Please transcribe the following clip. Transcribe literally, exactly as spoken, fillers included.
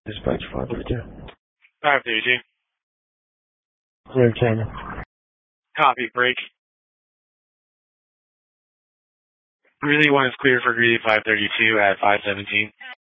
Dispatch five thirty-two. five thirty-two. Clear Canyon. Copy, break. Greeley one is clear for Greeley five thirty-two at five seventeen.